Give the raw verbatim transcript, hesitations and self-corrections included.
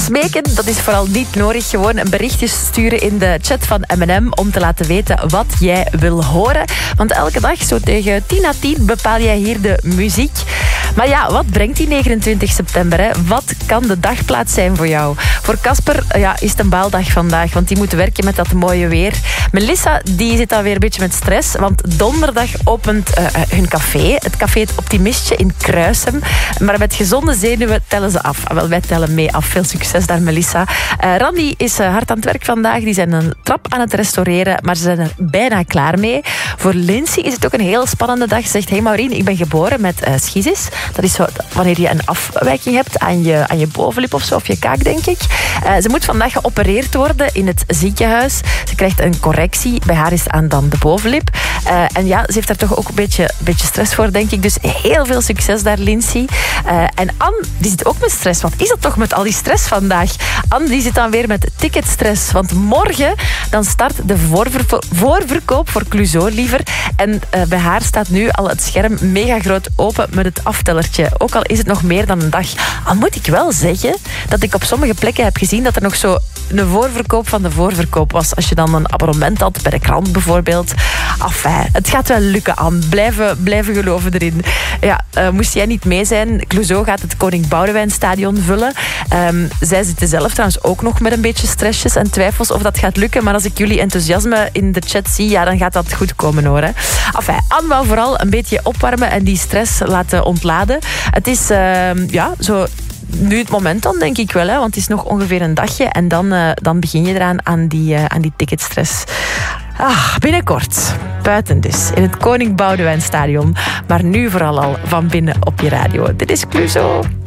smeken, dat is vooral niet nodig. Gewoon een berichtje sturen in de chat van M en M om te laten weten wat jij wil horen. Want elke dag, zo tegen tien à tien, bepaal jij hier de muziek. Maar ja, wat brengt die negenentwintig september? Hè? Wat kan de dagplaat zijn voor jou? Voor Casper ja, is het een baaldag vandaag, want die moet werken met dat mooie weer. Melissa die zit alweer een beetje met stress, want donderdag opent uh, hun café. Het café Het Optimistje in Kruisem. Maar met gezonde zenuwen tellen ze af. Wel, wij tellen mee af. Veel succes daar, Melissa. Uh, Randy is uh, hard aan het werk vandaag. Die zijn een trap aan het restaureren, maar ze zijn er bijna klaar mee. Voor Lindsay is het ook een heel spannende dag. Ze zegt, hey Maureen, ik ben geboren met uh, schisis. Dat is zo, wanneer je een afwijking hebt aan je, aan je bovenlip of zo, of je kaak, denk ik. Uh, ze moet vandaag geopereerd worden in het ziekenhuis. Ze krijgt een correctie. Bij haar is aan dan de bovenlip. Uh, en ja, ze heeft daar toch ook een beetje, een beetje stress voor, denk ik. Dus heel veel succes daar, Lindsay. Uh, en Anne, die zit ook met stress. Wat is dat toch met al die stress vandaag? Anne, die zit dan weer met ticketstress. Want morgen dan start de voorver- voorverkoop voor Clouseau, liever. En uh, bij haar staat nu al het scherm mega groot open met het aftellertje. Ook al is het nog meer dan een dag. Al moet ik wel zeggen dat ik op sommige plekken heb gezien dat er nog zo een voorverkoop van de voorverkoop was. Als je dan een abonnement had bij de krant bijvoorbeeld. Enfin, het gaat wel lukken, Anne. Blijven, blijven geloven erin. Ja, uh, moest jij niet mee zijn, Clouseau gaat het Koning Boudewijnstadion vullen. Um, zij zitten zelf trouwens ook nog met een beetje stressjes en twijfels of dat gaat lukken. Maar als ik jullie enthousiasme in de chat zie, ja, dan gaat dat goed komen, hoor. Hè. Enfin, Anne wou vooral een beetje opwarmen en die stress laten ontladen. Het is, uh, ja, zo... Nu het moment dan, denk ik wel. Hè? Want het is nog ongeveer een dagje. En dan, uh, dan begin je eraan aan die, uh, aan die ticketstress. Ah, binnenkort. Buiten dus. In het Koning Boudewijnstadion. Maar nu vooral al van binnen op je radio. Dit is Clouseau.